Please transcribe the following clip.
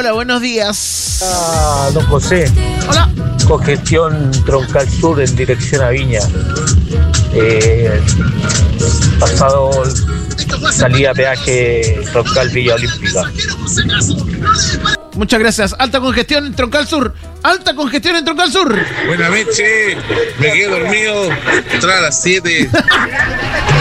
Hola, buenos días. Don José. Hola. Congestión Troncal Sur en dirección a Viña. Pasado salida peaje Troncal Villa Olímpica. Muchas gracias. Alta congestión en Troncal Sur. Alta congestión en Troncal Sur. Buenas noches. Me quedé dormido. Entraba a las 7.